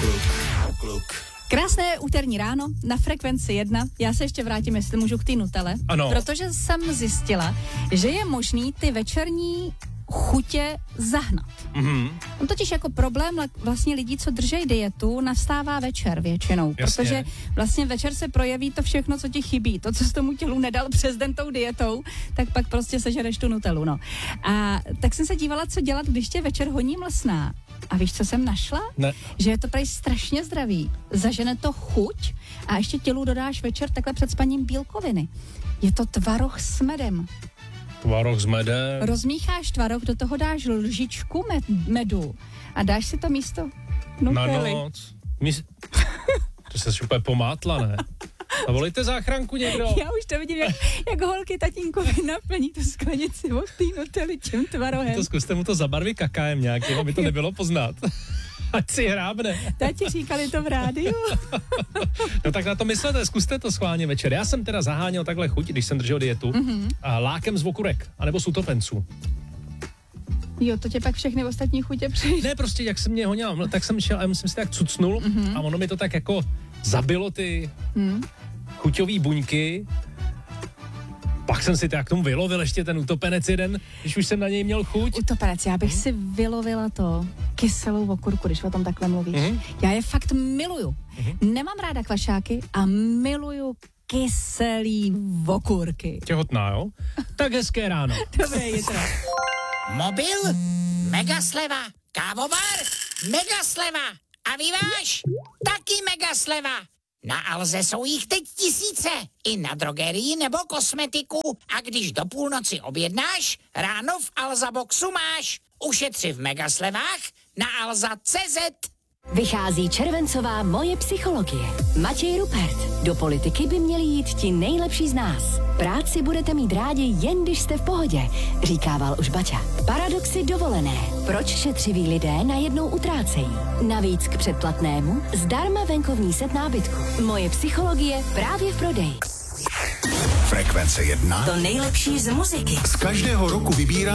Krásné úterní ráno na Frekvenci 1. Já se ještě vrátím, jestli můžu, k té Nutelle. Ano. Protože jsem zjistila, že je možný ty večerní chutě zahnat. On totiž jako problém vlastně lidí, co drží dietu, nastává večer většinou. Jasně. Protože vlastně večer se projeví to všechno, co ti chybí. To, co jsi tomu tělu nedal přes den tou dietou, tak pak prostě sežereš tu Nutellu, no. A tak jsem se dívala, co dělat, když tě večer honí mlsná. A víš, co jsem našla? Ne. Že je to prý strašně zdravý. Zažene to chuť a ještě tělu dodáš večer takhle před spaním bílkoviny. Je to tvaroh s medem. Tvaroh s medem. Rozmícháš tvaroh, do toho dáš lžičku medu a dáš si to místo Na Nutelly. noc. To se úplně pomátla, ne? A volejte záchranku někdo. Já už to vidím, jak holky tatínkovi naplní tu sklenici od té Nutelly tím tvarohem. To zkuste mu to zabarvit kakaem nějakým, aby to nebylo poznat. Ať si hrábne. Tati říkali to v rádiu. No tak na to myslete, zkuste to schválně večer. Já jsem teda zaháněl takhle chuť, když jsem držel dietu, a lákem z okurek, anebo z utopenců. Jo, to tě pak všechny ostatní chutě přejde. Ne, prostě jak jsem mě honil, tak jsem šel a jsem si tak cucnul a ono mi to tak jako zabilo ty chuťový buňky. Pak jsem si tak k tomu vylovil ještě ten utopenec jeden, když už jsem na něj měl chuť. Utopenec, já bych si vylovila to kyselou okurku, když o tom takhle mluvíš. Já je fakt miluju. Nemám ráda kvašáky a miluju kyselý okurky. Těhotná, jo? Tak hezké ráno. Dobré jitro. Mobil, megasleva, kávovar, megasleva a vyváž, taky megasleva. Na Alze jsou jich teď tisíce, i na drogerii nebo kosmetiku. A když do půlnoci objednáš, ráno v Alza Boxu máš. Ušetři v megaslevách na alza.cz. Vychází červencová Moje psychologie. Matěj Rupert. Do politiky by měli jít ti nejlepší z nás. Práci budete mít rádi, jen když jste v pohodě, říkával už Baťa. Paradoxy dovolené. Proč šetřiví lidé najednou utrácejí? Navíc k předplatnému zdarma venkovní set nábytku. Moje psychologie právě v prodeji. Frekvence 1. To nejlepší z muziky. Z každého roku vybírá